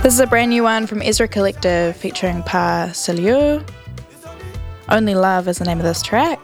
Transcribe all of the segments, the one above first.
This is a brand new one from Ezra Collective featuring Pa Saliu. Only Love is the name of this track.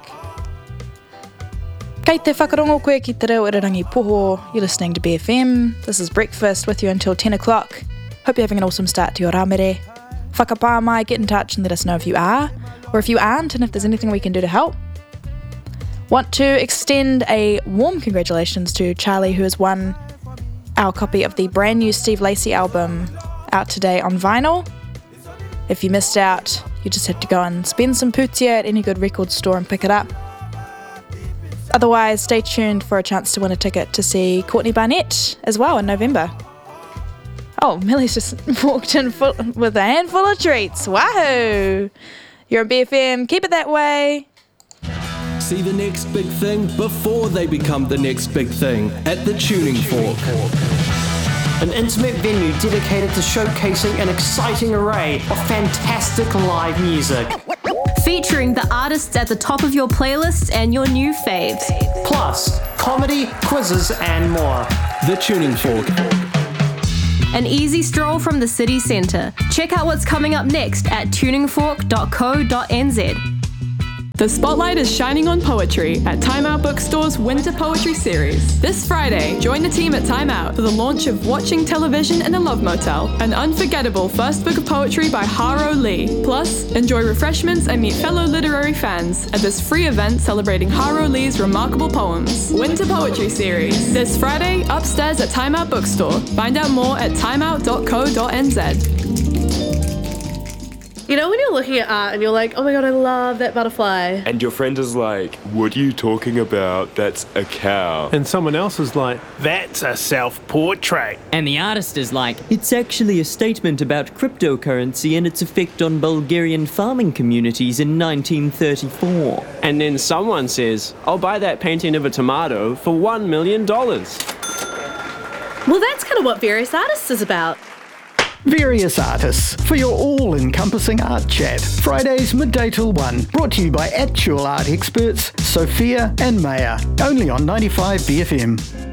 Kei te whakarongo koe ki te reo irarangi poho. You're listening to BFM. This is Breakfast with you until 10 o'clock. Hope you're having an awesome start to your rāmere. Whakapā mai, get in touch and let us know if you are, or if you aren't, and if there's anything we can do to help. Want to extend a warm congratulations to Charlie, who has won our copy of the brand new Steve Lacy album out today on vinyl. If you missed out, you just have to go and spend some putia at any good record store and pick it up. Otherwise, stay tuned for a chance to win a ticket to see Courtney Barnett as well in November. Oh, Millie's just walked in with a handful of treats. Wahoo! You're on BFM, keep it that way. See the next big thing before they become the next big thing at the Tuning Fork. An intimate venue dedicated to showcasing an exciting array of fantastic live music. Featuring the artists at the top of your playlist and your new faves. Plus, comedy, quizzes, and more. The Tuning Fork. An easy stroll from the city centre. Check out what's coming up next at tuningfork.co.nz. The spotlight is shining on poetry at Time Out Bookstore's Winter Poetry Series. This Friday, join the team at Time Out for the launch of Watching Television in a Love Motel, an unforgettable first book of poetry by Haro Lee. Plus, enjoy refreshments and meet fellow literary fans at this free event celebrating Haro Lee's remarkable poems. Winter Poetry Series, this Friday, upstairs at Time Out Bookstore. Find out more at timeout.co.nz. You know when you're looking at art and you're like, oh my god, I love that butterfly. And your friend is like, what are you talking about? That's a cow. And someone else is like, that's a self-portrait. And the artist is like, it's actually a statement about cryptocurrency and its effect on Bulgarian farming communities in 1934. And then someone says, I'll buy that painting of a tomato for $1 million. Well, that's kind of what Various Artists is about. Various Artists, for your all-encompassing art chat. Fridays midday till 1, brought to you by actual art experts Sophia and Maya, only on 95 BFM.